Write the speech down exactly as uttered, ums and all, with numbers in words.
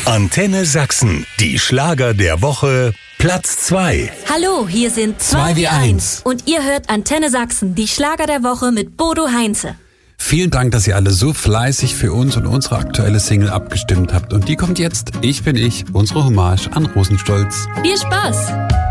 Antenne Sachsen, die Schlager der Woche, Platz zwei. Hallo, hier sind zwei wie eins. Und ihr hört Antenne Sachsen, die Schlager der Woche mit Bodo Heinze. Vielen Dank, dass ihr alle so fleißig für uns und unsere aktuelle Single abgestimmt habt. Und die kommt jetzt, Ich bin ich, unsere Hommage an Rosenstolz. Viel Spaß!